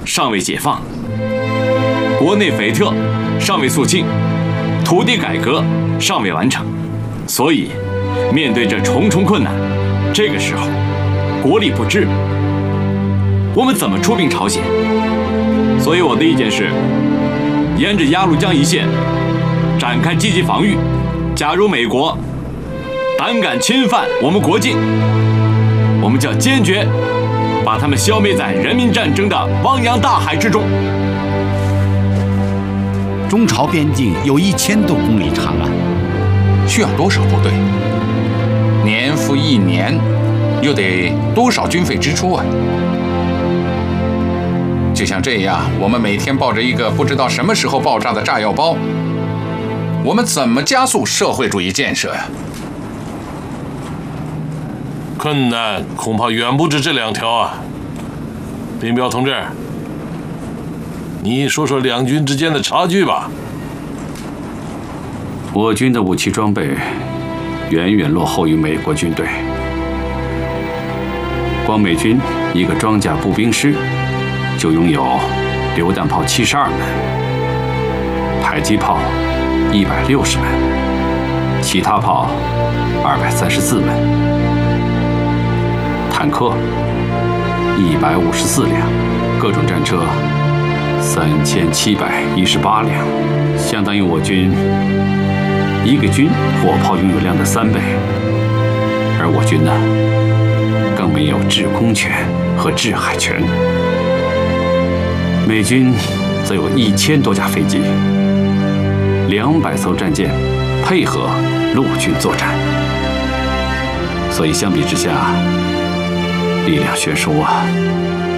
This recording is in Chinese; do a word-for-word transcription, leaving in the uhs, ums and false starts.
尚未解放，国内匪特尚未肃清，土地改革尚未完成，所以面对这重重困难，这个时候国力不支，我们怎么出兵朝鲜？所以我的意见是，沿着鸭绿江一线展开积极防御。假如美国胆敢侵犯我们国境，我们就要坚决把他们消灭在人民战争的汪洋大海之中。 中朝边境有一千多公里长啊， 需要多少部队？年复一年，又得多少军费支出啊？就像这样，我们每天抱着一个不知道什么时候爆炸的炸药包，我们怎么加速社会主义建设呀？ 困难恐怕远不止这两条啊。林彪同志，你说说两军之间的差距吧。 我军的武器装备远远落后于美国军队，光美军一个装甲步兵师就拥有榴弹炮七十二门，迫击炮一百六十门，其他炮二百三十四门，坦克一百五十四辆，各种战车三千七百一十八辆，相当于我军一个军火炮拥有量的三倍。而我军呢，更没有制空权和制海权。美军则有一千多架飞机，两百艘战舰配合陆军作战，所以相比之下，力量悬殊啊。